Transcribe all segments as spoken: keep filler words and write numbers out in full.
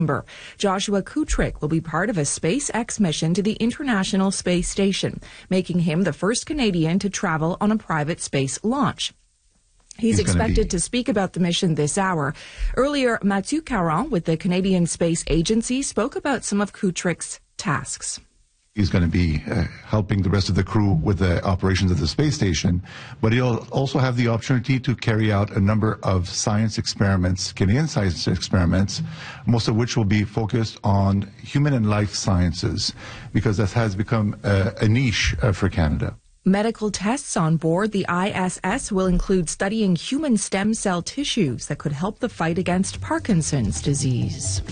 Joshua Kutrick will be part of a SpaceX mission to the International Space Station, making him the first Canadian to travel on a private space launch. He's, He's expected be... to speak about the mission this hour. Earlier, Mathieu Caron with the Canadian Space Agency spoke about some of Kutrick's tasks. He's going to be uh, helping the rest of the crew with the operations of the space station, but he'll also have the opportunity to carry out a number of science experiments, Canadian science experiments, most of which will be focused on human and life sciences, because that has become uh, a niche uh, for Canada. Medical tests on board the I S S will include studying human stem cell tissues that could help the fight against Parkinson's disease.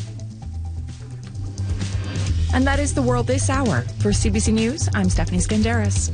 And that is the world this hour. For C B C News, I'm Stephanie Skandaris.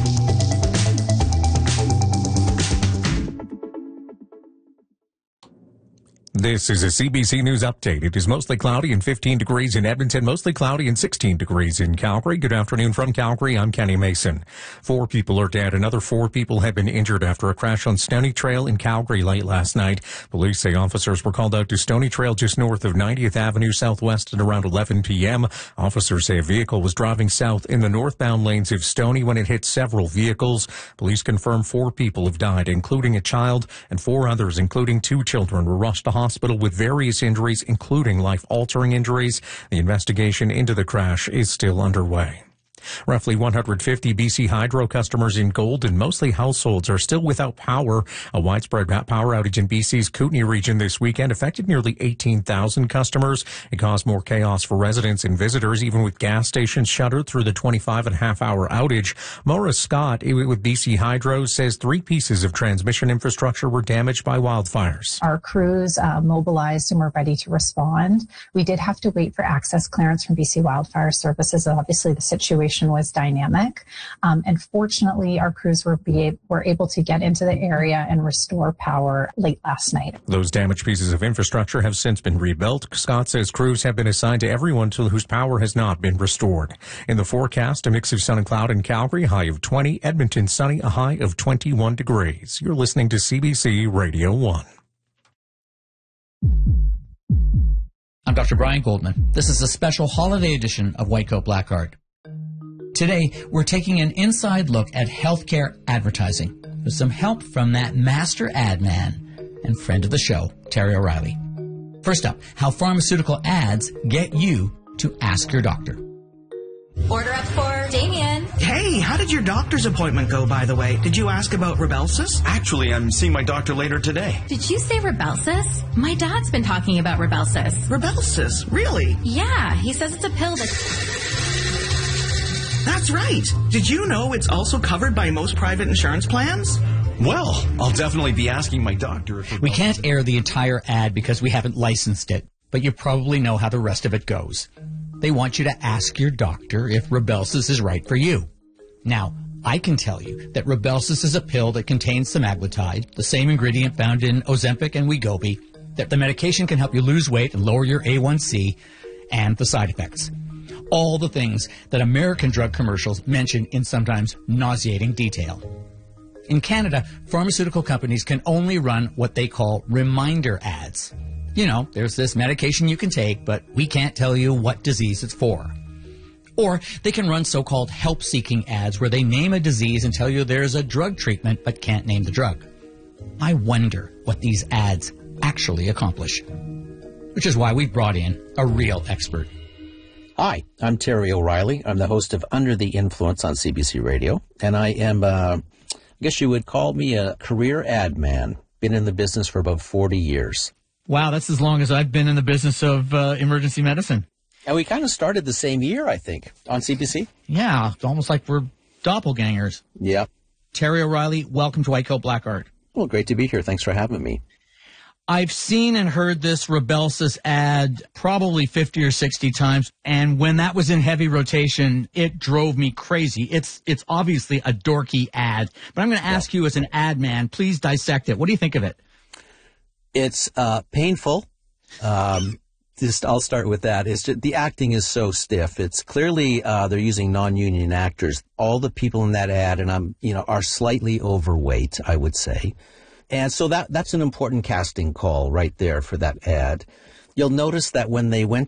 This is a C B C News update. It is mostly cloudy and fifteen degrees in Edmonton, mostly cloudy and sixteen degrees in Calgary. Good afternoon from Calgary. I'm Kenny Mason. Four people are dead. Another four people have been injured after a crash on Stony Trail in Calgary late last night. Police say officers were called out to Stony Trail just north of ninetieth Avenue Southwest at around eleven p.m. Officers say a vehicle was driving south in the northbound lanes of Stony when it hit several vehicles. Police confirm four people have died, including a child, and four others, including two children, were rushed to hospital hospital with various injuries, including life-altering injuries. The investigation into the crash is still underway. Roughly one hundred fifty B C Hydro customers in Golden, mostly households, are still without power. A widespread power outage in B C's Kootenay region this weekend affected nearly eighteen thousand customers. It caused more chaos for residents and visitors, even with gas stations shuttered through the twenty-five and a half hour outage. Maura Scott with B C Hydro says three pieces of transmission infrastructure were damaged by wildfires. Our crews uh, mobilized and were ready to respond. We did have to wait for access clearance from B C Wildfire Services. Obviously, the situation was dynamic, um, and fortunately our crews were, be, were able to get into the area and restore power late last night. Those damaged pieces of infrastructure have since been rebuilt. Scott says crews have been assigned to everyone to whose power has not been restored. In the forecast, a mix of sun and cloud in Calgary, high of twenty, Edmonton sunny, a high of twenty-one degrees. You're listening to C B C Radio one. I'm Doctor Brian Goldman. This is a special holiday edition of White Coat Black Art. Today, we're taking an inside look at healthcare advertising with some help from that master ad man and friend of the show, Terry O'Reilly. First up, how pharmaceutical ads get you to ask your doctor. Order up for Damien. Hey, how did your doctor's appointment go, by the way? Did you ask about Rybelsus? Actually, I'm seeing my doctor later today. Did you say Rybelsus? My dad's been talking about Rybelsus. Rybelsus? Really? Yeah, he says it's a pill that's... That's right. Did you know it's also covered by most private insurance plans? Well, I'll definitely be asking my doctor if... We can't air the entire ad because we haven't licensed it, but you probably know how the rest of it goes. They want you to ask your doctor if Rybelsus is right for you. Now, I can tell you that Rybelsus is a pill that contains semaglutide, the same ingredient found in Ozempic and Wegovy, that the medication can help you lose weight and lower your A one C, and the side effects. All the things that American drug commercials mention in sometimes nauseating detail. In Canada, pharmaceutical companies can only run what they call reminder ads. You know, there's this medication you can take, but we can't tell you what disease it's for. Or they can run so-called help-seeking ads where they name a disease and tell you there's a drug treatment but can't name the drug. I wonder what these ads actually accomplish. Which is why we've brought in a real expert. Hi, I'm Terry O'Reilly. I'm the host of Under the Influence on C B C Radio, and I am, uh, I guess you would call me a career ad man. Been in the business for about forty years. Wow, that's as long as I've been in the business of uh, emergency medicine. And we kind of started the same year, I think, on C B C. Yeah, it's almost like we're doppelgangers. Yeah. Terry O'Reilly, welcome to White Coat Black Art. Well, great to be here. Thanks for having me. I've seen and heard this Rybelsus ad probably fifty or sixty times, and when that was in heavy rotation, it drove me crazy. It's it's obviously a dorky ad, but I'm going to ask yeah. you as an ad man, please dissect it. What do you think of it? It's uh, painful. Um, just I'll start with that. It's just, the acting is so stiff. It's clearly uh, they're using non-union actors. All the people in that ad, and I'm you know, are slightly overweight, I would say. And so that that's an important casting call right there for that ad. You'll notice that when they went